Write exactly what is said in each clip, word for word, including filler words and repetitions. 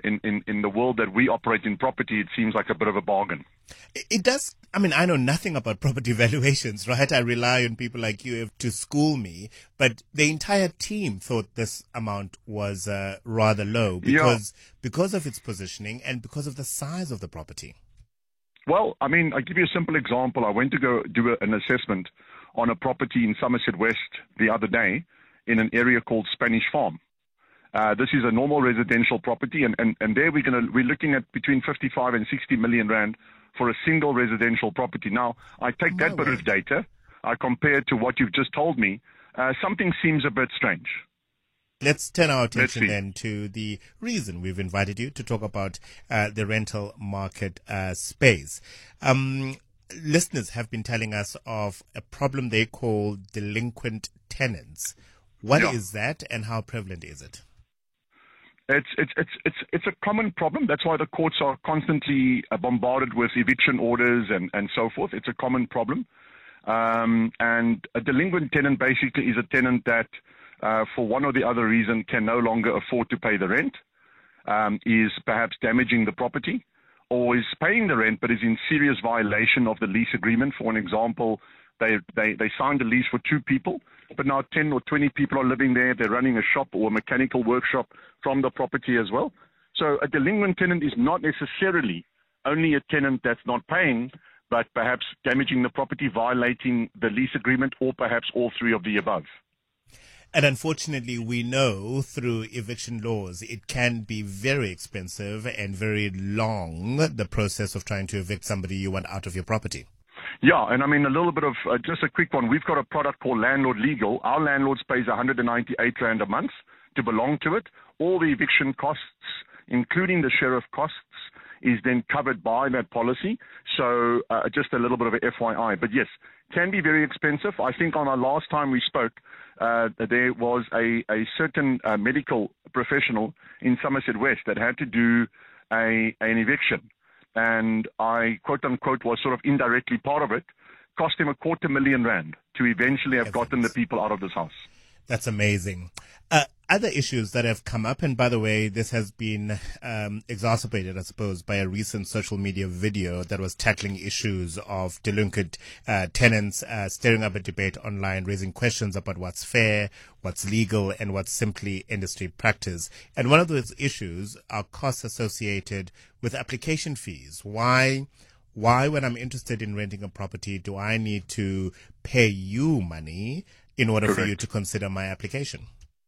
in, in, in the world that we operate in property, it seems like a bit of a bargain. It does. I mean, I know nothing about property valuations, right? I rely on people like you to school me, but the entire team thought this amount was uh, rather low because yeah. because of its positioning and because of the size of the property. Well, I mean, I'll give you a simple example. I went to go do a, an assessment on a property in Somerset West the other day in an area called Spanish Farm. Uh, this is a normal residential property, and, and, and there we're gonna we're looking at between fifty-five and sixty million rand for a single residential property. Now, I take that bit of data, I compare it to what you've just told me. Uh, something seems a bit strange. Let's turn our attention then to the reason we've invited you to talk about uh, the rental market uh, space. Um, listeners have been telling us of a problem they call delinquent tenants. What yeah. is that, and how prevalent is it? It's it's it's it's it's a common problem. That's why the courts are constantly bombarded with eviction orders and, and so forth. It's a common problem. Um, and a delinquent tenant basically is a tenant that, uh, for one or the other reason, can no longer afford to pay the rent, um, is perhaps damaging the property, or is paying the rent but is in serious violation of the lease agreement. For an example, they they they signed a lease for two people, but now ten or twenty people are living there. They're running a shop or a mechanical workshop from the property as well. So a delinquent tenant is not necessarily only a tenant that's not paying, but perhaps damaging the property, violating the lease agreement, or perhaps all three of the above. And unfortunately, we know through eviction laws, it can be very expensive and very long, the process of trying to evict somebody you want out of your property. Yeah, and I mean, a little bit of, uh, just a quick one. We've got a product called Landlord Legal. Our landlords pays one hundred ninety-eight rand a month to belong to it. All the eviction costs, including the sheriff costs, is then covered by that policy. So uh, just a little bit of a F Y I. But yes, can be very expensive. I think on our last time we spoke, uh, there was a, a certain uh, medical professional in Somerset West that had to do a, an eviction. And I, quote unquote, was sort of indirectly part of it, cost him a quarter million rand to eventually have gotten the people out of this house. That's amazing. Uh, other issues that have come up, and by the way, this has been um, exacerbated, I suppose, by a recent social media video that was tackling issues of delinquent uh, tenants, uh, stirring up a debate online, raising questions about what's fair, what's legal, and what's simply industry practice. And one of those issues are costs associated with application fees. Why? Why, when I'm interested in renting a property, do I need to pay you money in order Correct. For you to consider my application?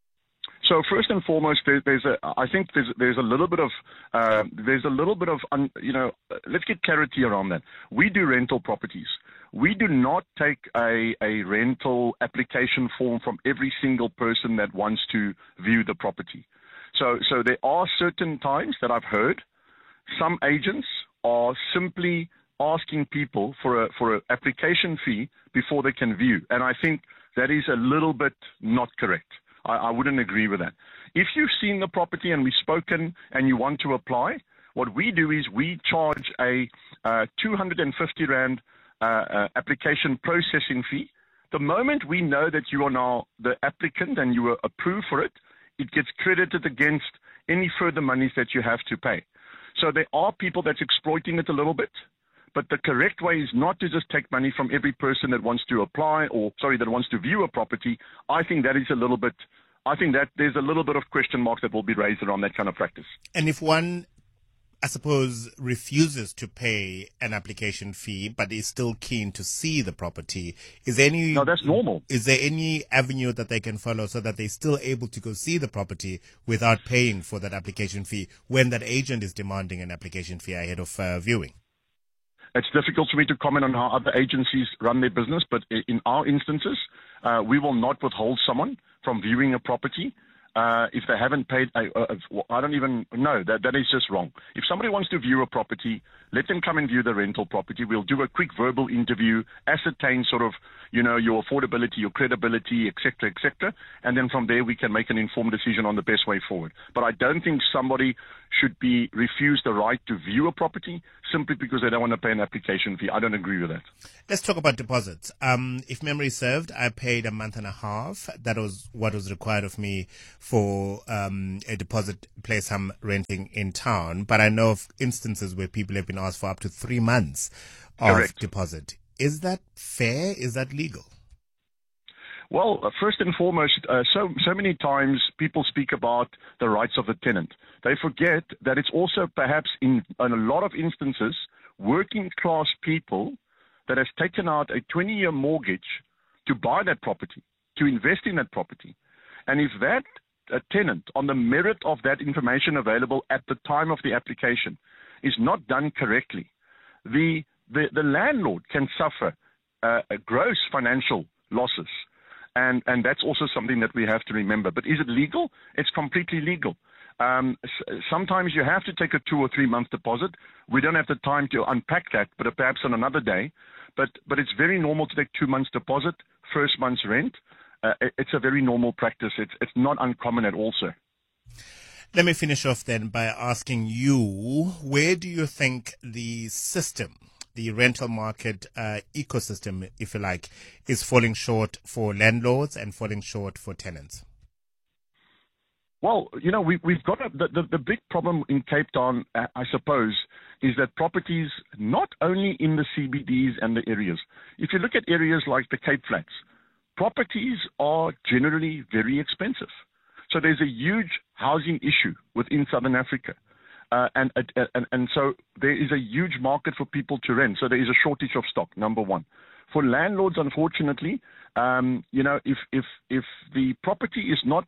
So first and foremost, there, there's a. I think there's there's a little bit of uh, there's a little bit of un, you know. Let's get clarity around that. We do rental properties. We do not take a a rental application form from every single person that wants to view the property. So so there are certain times that I've heard some agents are simply asking people for a for an application fee before they can view, and I think that is a little bit not correct. I, I wouldn't agree with that. If you've seen the property and we've spoken and you want to apply, what we do is we charge a uh, two hundred fifty rand uh, uh, application processing fee. The moment we know that you are now the applicant and you were approved for it, it gets credited against any further monies that you have to pay. So there are people that's exploiting it a little bit. But the correct way is not to just take money from every person that wants to apply or, sorry, that wants to view a property. I think that is a little bit, I think that there's a little bit of question marks that will be raised around that kind of practice. And if one, I suppose, refuses to pay an application fee but is still keen to see the property, is there any... No, that's normal. Is there any avenue that they can follow so that they're still able to go see the property without paying for that application fee when that agent is demanding an application fee ahead of uh, viewing? It's difficult for me to comment on how other agencies run their business, but in our instances, uh, we will not withhold someone from viewing a property uh, if they haven't paid. A, a, a, I don't even know. That, that is just wrong. If somebody wants to view a property, let them come and view the rental property. We'll do a quick verbal interview, ascertain sort of you know, your affordability, your credibility, et cetera, et cetera. And then from there, we can make an informed decision on the best way forward. But I don't think somebody should be refused the right to view a property simply because they don't want to pay an application fee. I don't agree with that. Let's talk about deposits. Um, if memory served, I paid a month and a half. That was what was required of me for um, a deposit place I'm renting in town. But I know of instances where people have been asked for up to three months of Correct. deposit. Is that fair? Is that legal? Well, uh, first and foremost, uh, so so many times people speak about the rights of the tenant. They forget that it's also perhaps in, in a lot of instances working class people that has taken out a twenty-year mortgage to buy that property, to invest in that property. And if that uh, tenant, on the merit of that information available at the time of the application, is not done correctly, the the, the landlord can suffer uh, a gross financial losses. And, and that's also something that we have to remember. But is it legal? It's completely legal. Um, s- sometimes you have to take a two or three month deposit. We don't have the time to unpack that, but perhaps on another day. But, but it's very normal to take two months deposit, first month's rent. Uh, it, it's a very normal practice. It's, it's not uncommon at all, sir. Let me finish off then by asking you, where do you think the system, the rental market uh, ecosystem, if you like, is falling short for landlords and falling short for tenants? Well, you know, we, we've got a, the, the, the big problem in Cape Town, uh, I suppose, is that properties, not only in the C B Ds and the areas, if you look at areas like the Cape Flats, properties are generally very expensive. So there's a huge housing issue within Southern Africa. Uh, and, and and so there is a huge market for people to rent. So there is a shortage of stock, number one. For landlords, unfortunately, um, you know, if, if, if the property is not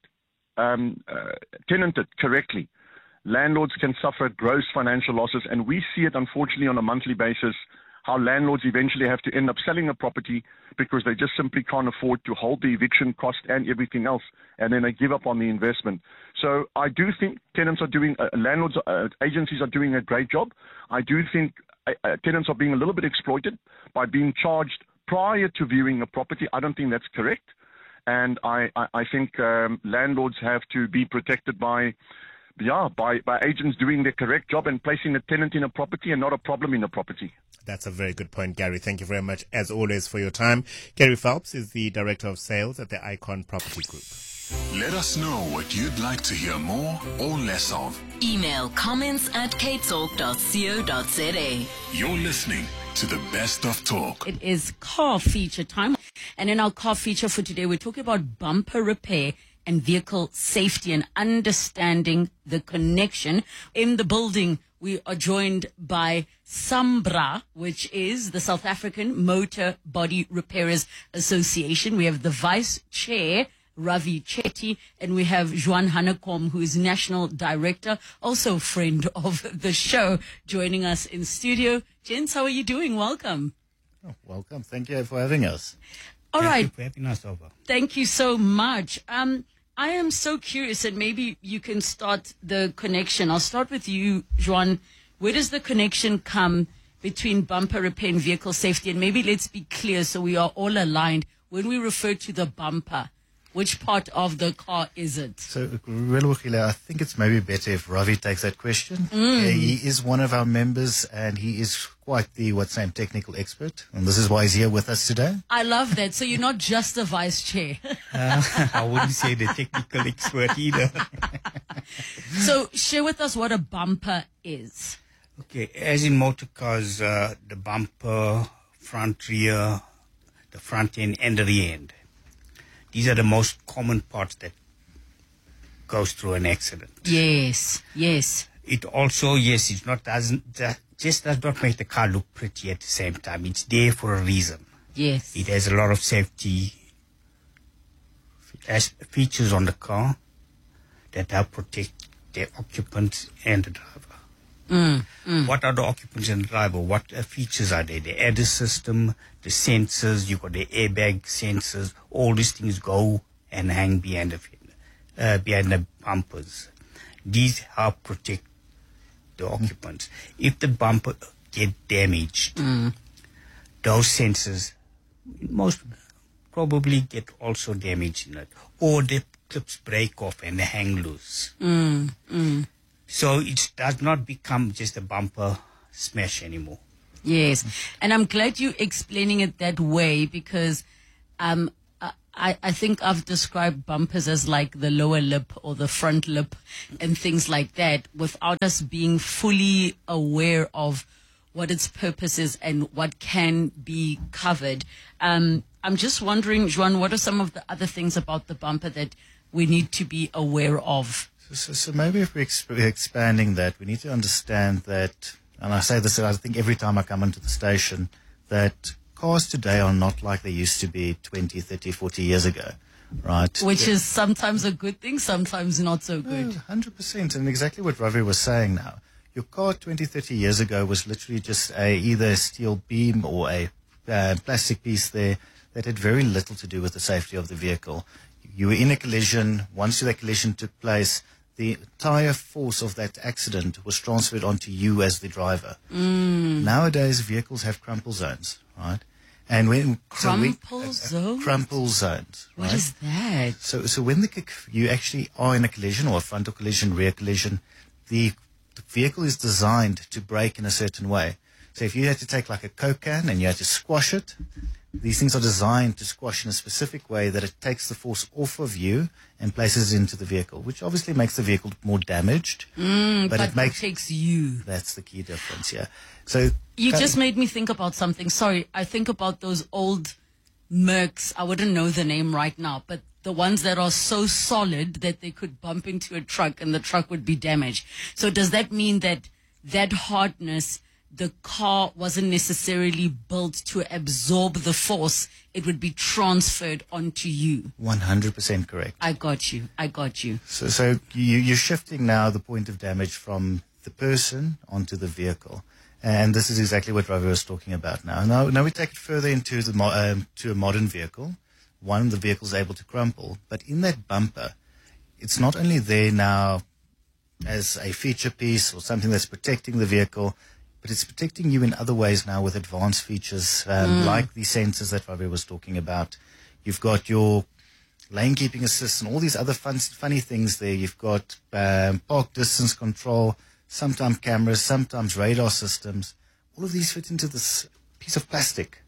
um, uh, tenanted correctly, landlords can suffer gross financial losses. And we see it, unfortunately, on a monthly basis, how landlords eventually have to end up selling a property because they just simply can't afford to hold the eviction cost and everything else, and then they give up on the investment. So I do think tenants are doing, uh, landlords, uh, agencies are doing a great job. I do think uh, uh, tenants are being a little bit exploited by being charged prior to viewing a property. I don't think that's correct. And I, I, I think um, landlords have to be protected by Yeah, by, by agents doing their correct job and placing a tenant in a property and not a problem in a property. That's a very good point, Gary. Thank you very much, as always, for your time. Gary Phelps is the Director of Sales at the Icon Property Group. Let us know what you'd like to hear more or less of. Email comments at k talk dot co dot za. You're listening to the best of talk. It is car feature time. And in our car feature for today, we're talking about bumper repair and vehicle safety and understanding the connection. In the building, we are joined by SAMBRA, which is the South African Motor Body Repairers Association. We have the Vice Chair, Ravi Chetty, and we have Juan Hanekom, who is National Director, also friend of the show, joining us in studio. Gents, how are you doing? Welcome. Oh, welcome. Thank you for having us. All Thank right. you for having us over. Thank you so much. Um, I am so curious, and maybe you can start the connection. I'll start with you, Juan. Where does the connection come between bumper repair and vehicle safety? And maybe let's be clear so we are all aligned. When we refer to the bumper, which part of the car is it? So, Relukile, I think it's maybe better if Ravi takes that question. Mm. Uh, he is one of our members, and he is quite the, what's name, technical expert. And this is why he's here with us today. I love that. So you're not just the vice chair. uh, I wouldn't say the technical expert either. So share with us what a bumper is. Okay, as in motor cars, uh, the bumper, front, rear, the front end, and the rear end. These are the most common parts that goes through an accident. Yes, yes. It also, yes, it not doesn't that just does not make the car look pretty at the same time. It's there for a reason. Yes. It has a lot of safety as features on the car that help protect the occupants and the driver. Mm, mm. What are the occupants and the driver? What uh, features are there? The A D A S system, the sensors, you got the airbag sensors. All these things go and hang behind the uh, behind the bumpers. These help protect the mm. occupants. If the bumper get damaged, mm. those sensors, most probably get also damage in it. Or the clips break off and they hang loose. Mm, mm. So it does not become just a bumper smash anymore. Yes. And I'm glad you're explaining it that way because um, I, I think I've described bumpers as like the lower lip or the front lip and things like that without us being fully aware of what its purpose is and what can be covered. Um, I'm just wondering, Juan, what are some of the other things about the bumper that we need to be aware of? So, so, so maybe if we're exp- expanding that, we need to understand that, and I say this, I think every time I come into the station, that cars today are not like they used to be twenty, thirty, forty years ago, right? Which yeah. is sometimes a good thing, sometimes not so good. No, one hundred percent. And exactly what Ravi was saying now. Your car twenty, thirty years ago was literally just a either a steel beam or a uh, plastic piece there that had very little to do with the safety of the vehicle. You were in a collision. Once that collision took place, the entire force of that accident was transferred onto you as the driver. Mm. Nowadays, vehicles have crumple zones, right? And when crumple so we, zones, uh, crumple zones. What right? is that? So, so when the you actually are in a collision or a frontal collision, rear collision, the, the vehicle is designed to brake in a certain way. So if you had to take like a Coke can and you had to squash it, these things are designed to squash in a specific way that it takes the force off of you and places it into the vehicle, which obviously makes the vehicle more damaged. Mm, but, but it makes protects you. That's the key difference, yeah. So you just made me think about something. Sorry, I think about those old Mercs. I wouldn't know the name right now, but the ones that are so solid that they could bump into a truck and the truck would be damaged. So does that mean that that hardness, the car wasn't necessarily built to absorb the force? It would be transferred onto you. one hundred percent correct. I got you. I got you. So, so you, you're shifting now the point of damage from the person onto the vehicle. And this is exactly what Ravi was talking about now. Now, now we take it further into the mo- um, to a modern vehicle. One, the vehicle is able to crumple. But in that bumper, it's not only there now as a feature piece or something that's protecting the vehicle, but it's protecting you in other ways now with advanced features um, mm. like the sensors that Ravi was talking about. You've got your lane keeping assist and all these other fun, funny things there. You've got um, park distance control, sometimes cameras, sometimes radar systems. All of these fit into this piece of plastic.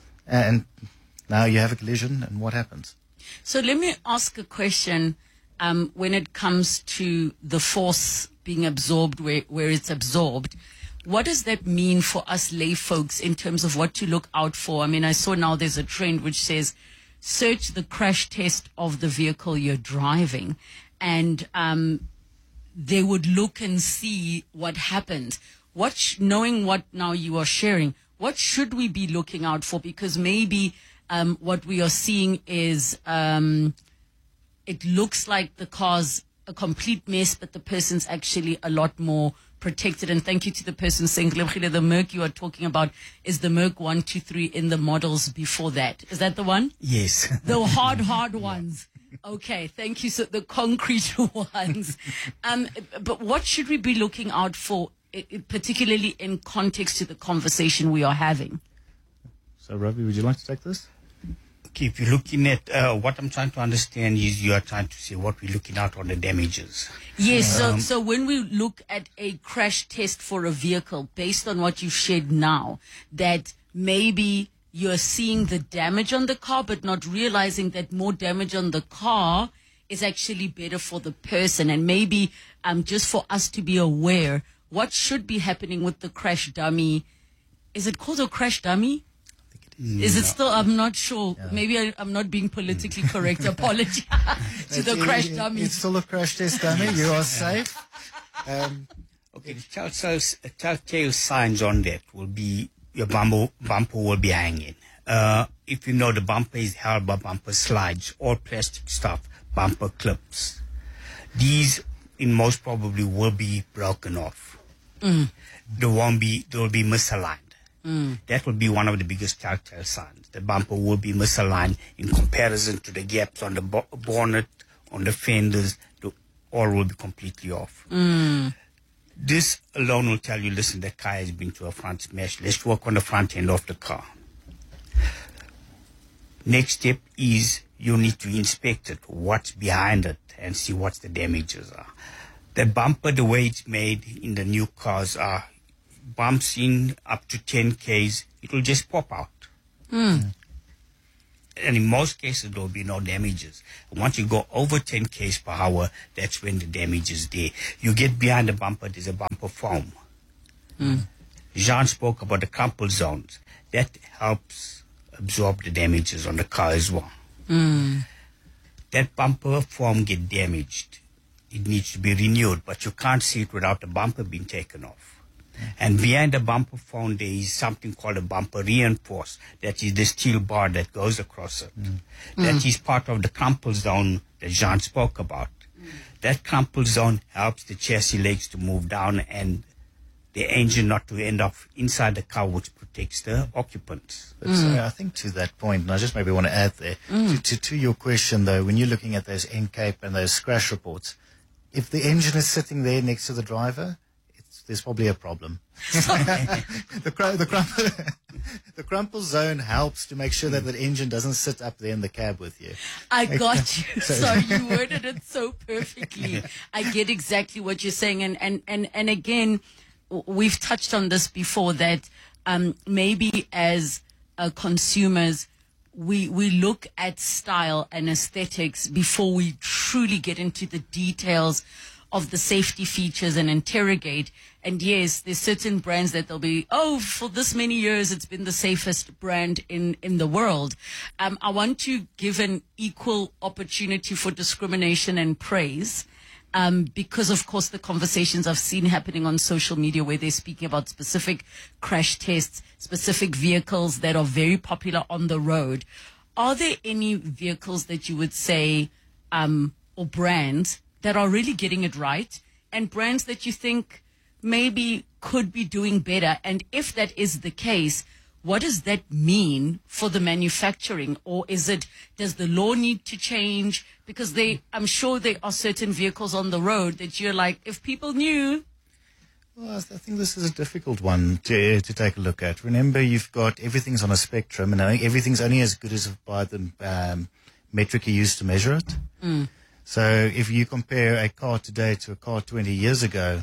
And now you have a collision, and what happens? So let me ask a question um, when it comes to the force being absorbed where, where it's absorbed. What does that mean for us lay folks in terms of what to look out for? I mean, I saw now there's a trend which says search the crash test of the vehicle you're driving, and um, they would look and see what happens. What, sh- knowing what now you are sharing, what should we be looking out for? Because maybe um, what we are seeing is um, it looks like the car's a complete mess, but the person's actually a lot more protected. And thank you to the person saying, the Merc you are talking about is the Merc one two three in the models before that. Is that the one? Yes. The hard, hard ones. Okay, thank you. So the concrete ones. Um, but what should we be looking out for, particularly in context to the conversation we are having? So, Ravi, would you like to take this? Okay, if you're looking at uh, what I'm trying to understand is you are trying to see what we're looking at on the damages. Yes, Um, so, so when we look at a crash test for a vehicle, based on what you've shared now, that maybe you're seeing the damage on the car, but not realizing that more damage on the car is actually better for the person. And maybe um, just for us to be aware, what should be happening with the crash dummy? Is it called a crash dummy? Is it still? I'm not sure. Yeah. Maybe I, I'm not being politically correct. Apology to the it, crash it, dummy. It's still a crash test dummy. You are safe. Um, okay, the telltale, telltale signs on that will be your bumper, bumper will be hanging. Uh, if you know the bumper is held by bumper slides or plastic stuff, bumper clips. These, in most probably, will be broken off. Mm. They won't be. They will be misaligned. Mm. That will be one of the biggest telltale signs. The bumper will be misaligned in comparison to the gaps on the bo- bonnet, on the fenders. The, all will be completely off. Mm. This alone will tell you, listen, the car has been to a front smash. Let's work on the front end of the car. Next step is you need to inspect it, what's behind it, and see what the damages are. The bumper, the way it's made in the new cars, are bumps in up to ten Ks, it will just pop out. Mm. And in most cases, there will be no damages. Once you go over ten Ks per hour, that's when the damage is there. You get behind the bumper, there's a bumper foam. Mm. Jean spoke about the crumple zones. That helps absorb the damages on the car as well. Mm. That bumper foam get damaged. It needs to be renewed, but you can't see it without the bumper being taken off. And behind the bumper foam, there is something called a bumper reinforce. That is the steel bar that goes across it. Mm. That mm. is part of the crumple zone that Jean spoke about. Mm. That crumple zone helps the chassis legs to move down and the engine not to end up inside the car, which protects the occupants. But mm. so I think to that point, and I just maybe want to add there, mm. to, to, to your question though, when you're looking at those N C A P and those crash reports, if the engine is sitting there next to the driver, there's probably a problem. the, cr- the, crumple, the crumple zone helps to make sure that the engine doesn't sit up there in the cab with you. I got you. Sorry, you worded it so perfectly. I get exactly what you're saying. And, and, and, and again, we've touched on this before, that um, maybe as uh, consumers, we we look at style and aesthetics before we truly get into the details of the safety features and interrogate. And yes, there's certain brands that they'll be, oh, for this many years, it's been the safest brand in, in the world. Um, I want to give an equal opportunity for discrimination and praise. Um, because of course the conversations I've seen happening on social media where they're speaking about specific crash tests, specific vehicles that are very popular on the road. Are there any vehicles that you would say, um, or brands that are really getting it right, and brands that you think maybe could be doing better? And if that is the case, what does that mean for the manufacturing? Or is it, does the law need to change? Because they, I'm sure there are certain vehicles on the road that you're like, if people knew. Well, I think this is a difficult one to to take a look at. Remember, you've got, everything's on a spectrum, and I think everything's only as good as by the um, metric you use to measure it. Mm. So if you compare a car today to a car twenty years ago,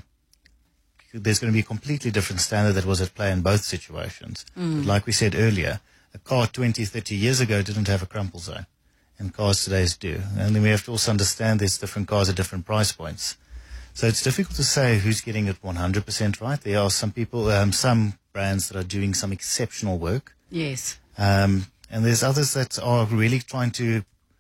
there's going to be a completely different standard that was at play in both situations. Mm. But like we said earlier, a car twenty, thirty years ago didn't have a crumple zone, and cars today do. And then we have to also understand there's different cars at different price points. So it's difficult to say who's getting it one hundred percent right. There are some people, um, some brands that are doing some exceptional work. Yes. Um, and there's others that are really trying to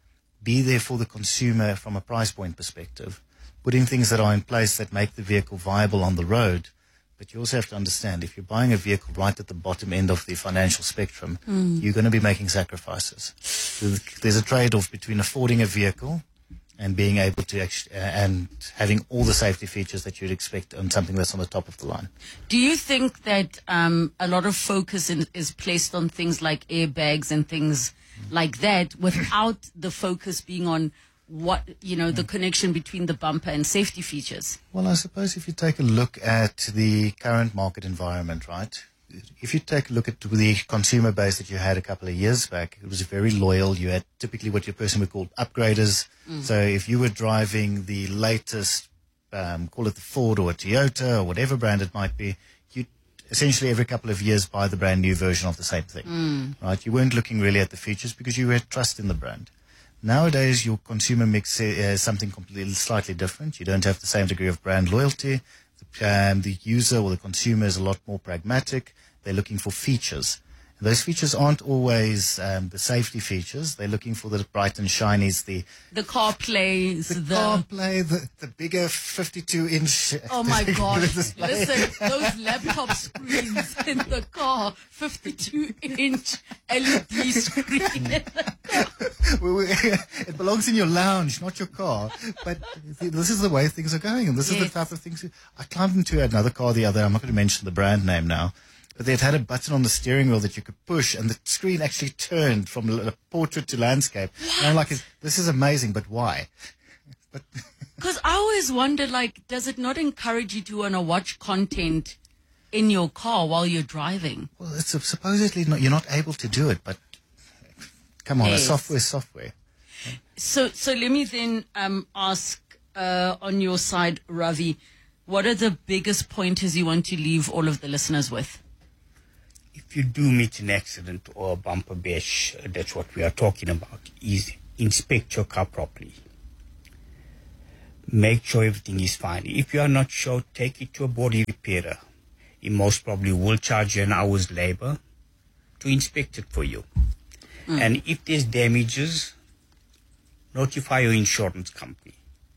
be there for the consumer from a price point perspective, putting things that are in place that make the vehicle viable on the road. But you also have to understand, if you're buying a vehicle right at the bottom end of the financial spectrum, Mm. you're going to be making sacrifices. So there's a trade-off between affording a vehicle and being able to actually, uh, and having all the safety features that you'd expect on something that's on the top of the line. Do you think that um, a lot of focus in, is placed on things like airbags and things like that, without the focus being on what, you know, the connection between the bumper and safety features? Well, I suppose if you take a look at the current market environment, right? If you take a look at the consumer base that you had a couple of years back, it was very loyal. You had typically what your person would call upgraders. Mm. So if you were driving the latest, um, call it the Ford or a Toyota or whatever brand it might be, you essentially every couple of years buy the brand new version of the same thing, Mm. right? You weren't looking really at the features because you had trust in the brand. Nowadays, your consumer mix is something completely slightly different. You don't have the same degree of brand loyalty. The, um, the user or the consumer is a lot more pragmatic. They're looking for features. And those features aren't always um, the safety features. They're looking for the bright and shinies, the The car plays, the, the, CarPlay, the, the bigger fifty-two inch. oh my gosh, display. listen, those laptop screens in the car, fifty-two inch L E D screen in the car. We- we- it belongs in your lounge, not your car. But th- this is the way things are going, and this is Yes. the type of things. I climbed into another car the other. I'm not going to mention the brand name now, but they'd had a button on the steering wheel that you could push, and the screen actually turned from l- portrait to landscape. And I'm like, this is amazing, but why? But Because I always wonder, like, does it not encourage you to want to watch content in your car while you're driving? well, it's supposedly not, you're not able to do it, but Come on, Yes. a software, software. So, so let me then um, ask uh, on your side, Ravi, what are the biggest pointers you want to leave all of the listeners with? If you do meet an accident or a bumper bash, uh, that's what we are talking about, is inspect your car properly. Make sure everything is fine. If you are not sure, take it to a body repairer. He most probably will charge you an hour's labor to inspect it for you. Mm. And if there's damages, notify your insurance company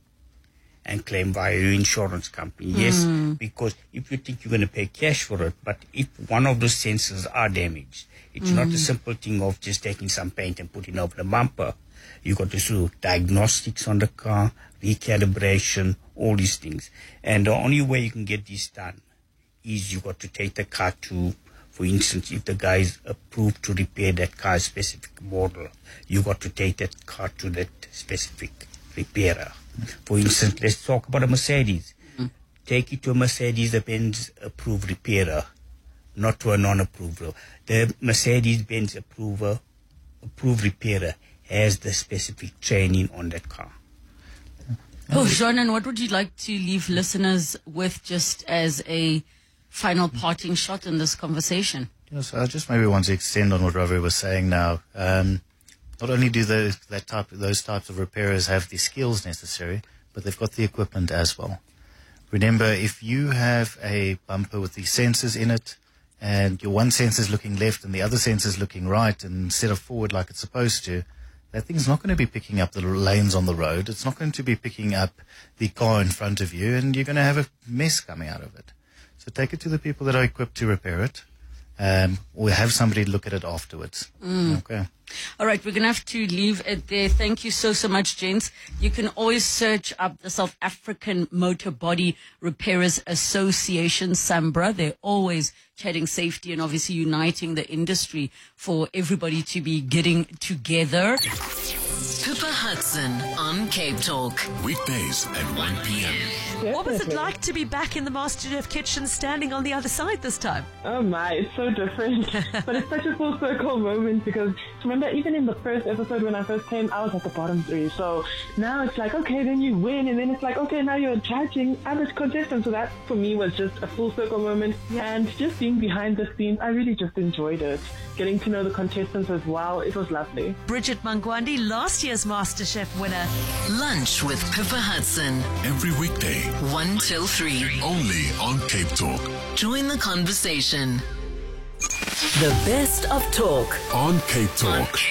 and claim via your insurance company. Mm. Yes, because if you think you're going to pay cash for it, but if one of the sensors are damaged, it's mm. not a simple thing of just taking some paint and putting over the bumper. You got to do diagnostics on the car, recalibration, all these things. And the only way you can get this done is you got to take the car to, for instance, if the guy is approved to repair that car's specific model, you got to take that car to that specific repairer. For instance, let's talk about a Mercedes. Mm. Take it to a Mercedes-Benz approved repairer, not to a non-approved. The Mercedes-Benz approver, approved repairer has the specific training on that car. Oh, Jean, and what would you like to leave listeners with just as a final parting shot in this conversation? Yes, I just maybe want to extend on what Ravi was saying now. Um, not only do those, that type, those types of repairers have the skills necessary, but they've got the equipment as well. Remember, if you have a bumper with the sensors in it, and your one sensor is looking left and the other sensor is looking right, and instead of forward like it's supposed to, that thing's not going to be picking up the lanes on the road. It's not going to be picking up the car in front of you, and you're going to have a mess coming out of it. So take it to the people that are equipped to repair it, um, or have somebody look at it afterwards. Mm. Okay. All right, we're going to have to leave it there. Thank you so, so much, gents. You can always search up the South African Motor Body Repairers Association, SAMBRA. They're always chatting safety and obviously uniting the industry for everybody to be getting together. Pippa Hudson on Cape Talk. Weekdays at one p.m. What was it like to be back in the MasterChef kitchen standing on the other side this time? Oh my, it's so different. But it's such a full circle moment because remember, even in the first episode when I first came, I was at the bottom three. So now it's like, okay, then you win. And then it's like, okay, now you're judging average contestants. So that for me was just a full circle moment. Yeah. And just being behind the scenes, I really just enjoyed it. Getting to know the contestants as well. It was lovely. Bridget Mangwandi, last year's MasterChef winner. Lunch with Pippa Hudson. Every weekday, one till three. only on Cape Talk. Join the conversation. The best of talk On Cape Talk.